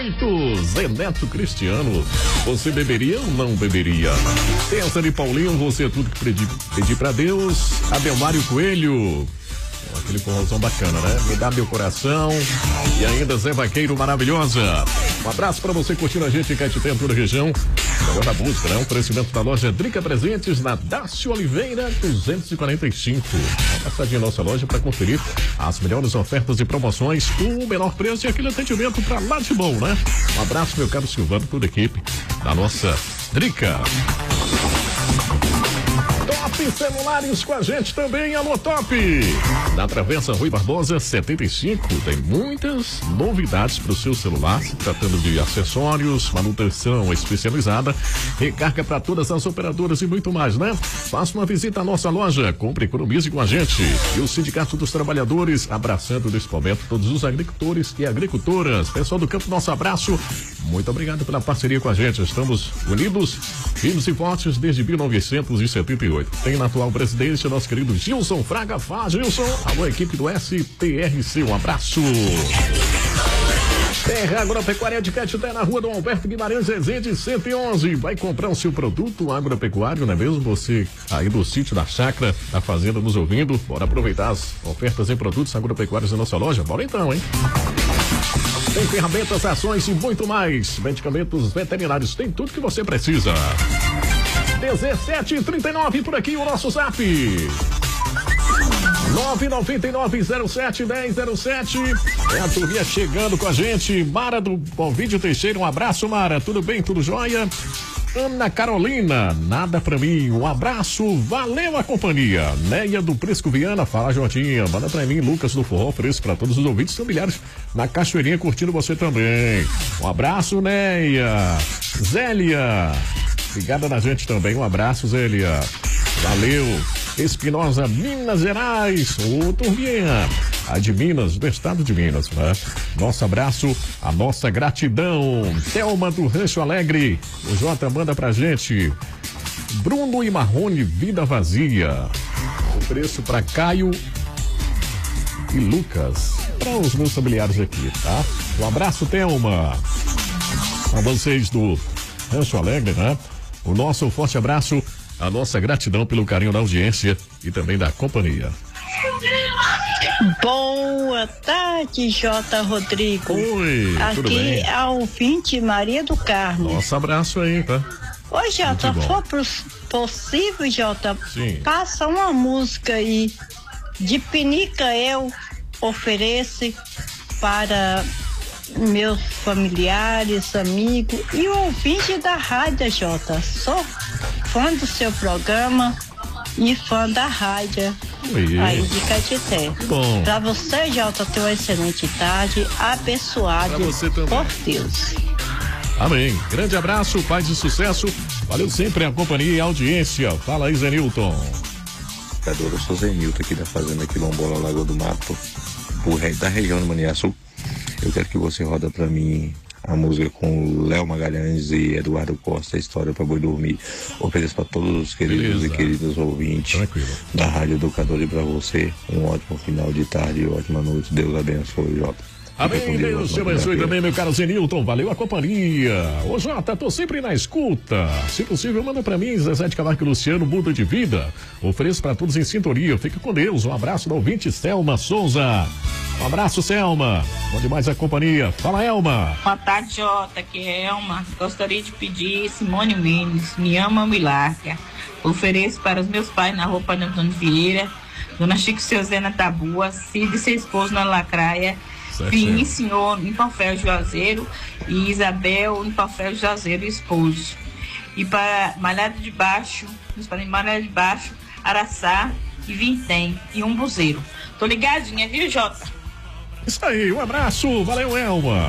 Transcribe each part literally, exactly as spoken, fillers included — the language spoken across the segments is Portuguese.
oito. Zé Neto Cristiano, você beberia ou não beberia? César e Paulinho, você é tudo que pedi, pedi pra Deus. Adelmário Coelho, aquele forrozão bacana, né? Me dá meu coração. E ainda Zé Vaqueiro Maravilhosa. Um abraço pra você curtindo a gente em Caetité, toda a região. Agora a música, né? Um oferecimento da loja Drica Presentes na Dácio Oliveira duzentos e quarenta e cinco. Uma passadinha na nossa loja para conferir as melhores ofertas e promoções, o menor preço e aquele atendimento pra lá de bom, né? Um abraço, meu caro Silvano, toda a equipe da nossa Drica. Top Celulares com a gente também, alô Top! Na Travessa Rui Barbosa setenta e cinco, tem muitas novidades para o seu celular, se tratando de acessórios, manutenção especializada, recarga para todas as operadoras e muito mais, né? Faça uma visita à nossa loja, compre e economize com a gente. E o Sindicato dos Trabalhadores, abraçando nesse momento todos os agricultores e agricultoras. Pessoal do campo, nosso abraço. Muito obrigado pela parceria com a gente. Estamos unidos, firmes e fortes desde mil novecentos e setenta e oito. Tem na atual presidência nosso querido Gilson Fraga. Faz, Gilson. Alô, equipe do S T R C. Um abraço. Terra Agropecuária de Caetité, na rua do Alberto Guimarães Rezende cento e onze. Vai comprar o seu produto agropecuário, não é mesmo? Você aí do sítio da chácara, da fazenda nos ouvindo. Bora aproveitar as ofertas em produtos agropecuários da nossa loja? Bora então, hein? Tem ferramentas, ações e muito mais. Medicamentos veterinários, tem tudo que você precisa. dezessete trinta e nove por aqui, o nosso zap. nove nove nove zero sete um zero zero sete. É a turminha chegando com a gente. Mara do Ovidio Teixeira, um abraço, Mara. Tudo bem? Tudo jóia? Ana Carolina, nada pra mim, um abraço, valeu a companhia. Neia do Prisco Viana, fala Jotinha, manda pra mim, Lucas do Forró, preço pra todos os ouvintes familiares na Cachoeirinha, curtindo você também. Um abraço, Neia. Zélia, ligada na gente também, um abraço, Zélia. Valeu. Espinosa, Minas Gerais, ô turminha, a de Minas, do estado de Minas, né? Nosso abraço, a nossa gratidão. Thelma do Rancho Alegre, o Jota manda pra gente. Bruno e Marrone, Vida Vazia. O preço pra Caio e Lucas, para os meus familiares aqui, tá? Um abraço, Thelma. A vocês do Rancho Alegre, né? O nosso forte abraço. A nossa gratidão pelo carinho da audiência e também da companhia. Boa tarde, J. Rodrigo. Oi, aqui tudo bem? Aqui é a ouvinte Maria do Carmo. Nosso abraço aí, tá? Oi, Jota, for possível, Jota, passa uma música aí de Pinicael, oferece para meus familiares, amigos e o ouvinte da rádio, Jota. Sou fã do seu programa e fã da rádio. Oi. Aí de Caetité. Bom. Pra você, Jota, ter uma excelente tarde, abençoado por Deus. Amém. Grande abraço, paz e sucesso. Valeu sempre a companhia e a audiência. Fala aí, Zenilton. Eu sou Zenilton aqui da Fazenda Quilombola, Lagoa do Mato, da região de Maniaçu. Eu quero que você roda pra mim a música com Léo Magalhães e Eduardo Costa, a História para Boi Dormir. Ofereço para todos os queridos Beleza. e queridas ouvintes Tranquilo. da Rádio Educadora e para você um ótimo final de tarde e ótima noite. Deus abençoe, Jota. Amém, Deus te abençoe também, meu caro Zenilton. Valeu a companhia. Ô Jota, tô sempre na escuta. Se possível, manda pra mim, Zezé de Camargo e Luciano, Muda de Vida. Ofereço pra todos em sintonia. Fica com Deus. Um abraço da ouvinte Selma Souza. Um abraço, Selma. Bom demais a companhia. Fala, Elma. Boa tarde, Jota. Aqui é Elma. Gostaria de pedir Simone Mendes, Me Ama, Me Larga. Ofereço para os meus pais na rua Padre Antônio Vieira, Dona Chico Seuzena Tabua, Cid e seu esposo na Lacraia, Fim, senhor, em Panfel Juazeiro e Isabel em Panfel Juazeiro, esposo. E para Malhada de Baixo, para Malhada de Baixo, Araçá e Vintém e um buzeiro. Tô ligadinha, viu, Jota? Isso aí, um abraço, valeu, Elma.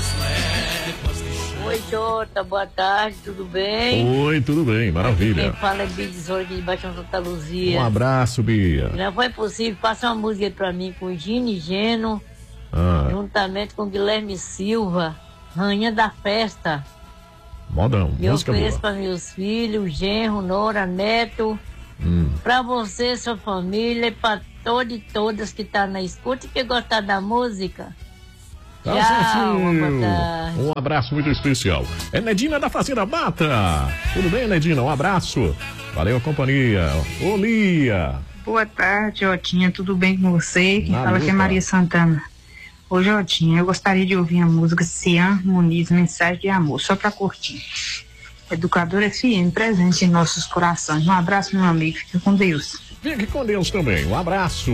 Oi, Jota, boa tarde, tudo bem? Oi, tudo bem, maravilha. Quem fala é Bia Tesouro aqui de Baixão Santa Luzia. Um abraço, Bia. Não foi possível, passa uma música pra mim com Gine Geno. Ah. Juntamente com Guilherme Silva, Rainha da Festa. Modão, eu música ofereço boa. para meus filhos, genro, nora, neto, hum. para você, sua família e para todos e todas que estão tá na escuta e que gostar da música. Tá certinho. Um abraço muito especial. É Nedina da Fazenda Mata. Tudo bem, Nedina? Um abraço. Valeu a companhia. Ô, Lia. Boa tarde, Jotinha. Tudo bem com você? Quem fala aqui é Maria Santana. Ô, Jotinha, eu gostaria de ouvir a música Cian Muniz, Mensagem de Amor, só pra curtir. Educadora F M, presente em nossos corações. Um abraço, meu amigo. Fica com Deus. Fique com Deus também. Um abraço.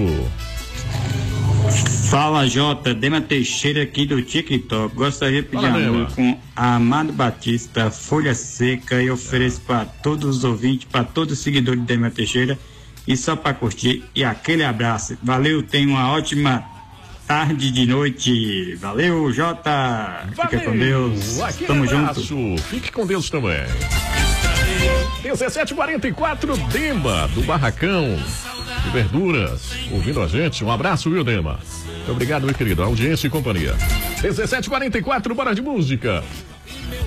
Fala, Jota, Dema Teixeira aqui do TikTok. Gostaria de pedir amor com Amado Batista, Folha Seca, e ofereço para todos os ouvintes, para todos os seguidores de Dema Teixeira, e só para curtir. E aquele abraço. Valeu, tenha uma ótima tarde de noite. Valeu, Jota. Fica com Deus. Aquele Tamo abraço. junto. Fique com Deus também. dezessete e quarenta e quatro, Dema, do Barracão de Verduras, ouvindo a gente. Um abraço, viu, Dema? Muito obrigado, meu querido. Audiência e companhia. dezessete e quarenta e quatro, bora de música.